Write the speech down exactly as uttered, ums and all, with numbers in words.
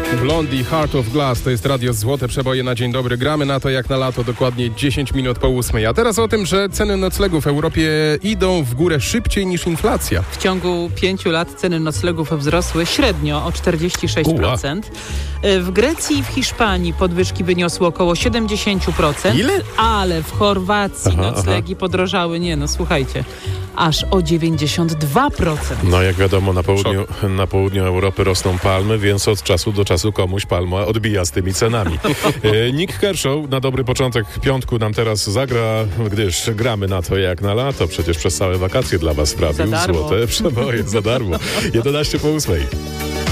Blondie, Heart of Glass, to jest radio Złote Przeboje na dzień dobry. Gramy na to jak na lato, dokładnie dziesięć minut po ósmej. A teraz o tym, że ceny noclegów w Europie idą w górę szybciej niż inflacja. W ciągu pięciu lat ceny noclegów wzrosły średnio o czterdzieści sześć procent. Uła. W Grecji i w Hiszpanii podwyżki wyniosły około siedemdziesiąt procent. Ile? Ale w Chorwacji aha, noclegi aha. podrożały, nie no słuchajcie, aż o dziewięćdziesiąt dwa procent. No jak wiadomo, na południu, na południu Europy rosną palmy, więc od czasu do czasu komuś palma odbija z tymi cenami. Nick Kershaw na dobry początek piątku nam teraz zagra, gdyż gramy na to jak na lato. Przecież przez całe wakacje dla was sprawił Złote Przeboje za darmo. jedenaście po ósmej.